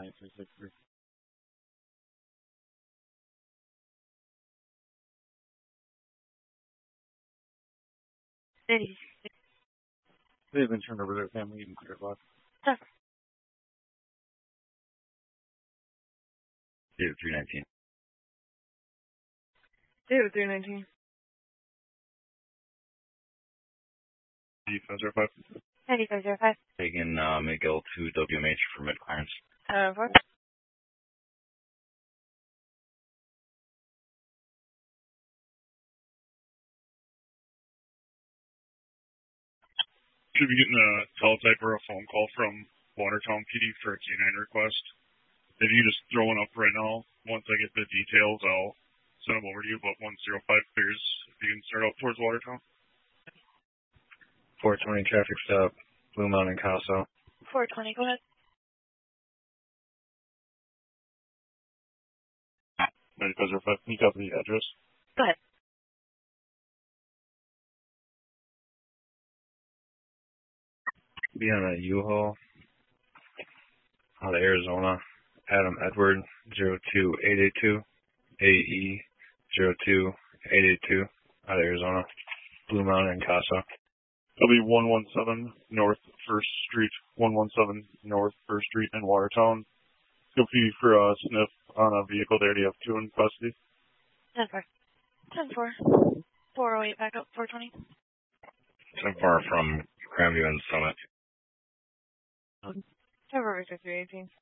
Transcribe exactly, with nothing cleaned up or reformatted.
nine three six three. City. They've been turned over to their family and cleared lock. Sure. Zero three nineteen. Zero three nineteen. Five zero five. Ninety-five zero five. Taking uh, McGill to W M H for mid clearance. Uh, four. Should be getting a teletype or a phone call from Watertown P D for a K nine request. If you just throw one up right now, once I get the details, I'll send them over to you. But one zero five clears, if you can start out towards Watertown. four twenty traffic stop, Blue Mountain Casa. four twenty, go ahead. ninety-five zero five, can you copy the address? Go ahead. Be on a U-Haul out of Arizona. Adam Edward, zero two eight eight two. A E, zero two eight eight two, out of Arizona. Blue Mountain Casa. That'll be one one seven North first Street, one one seven North first Street in Watertown. Feel free for a sniff on a vehicle there. Do you have two in custody? ten four. ten four. four oh eight back up, four twenty. ten four from Grandview and Summit. Trevor Victor three eighteen.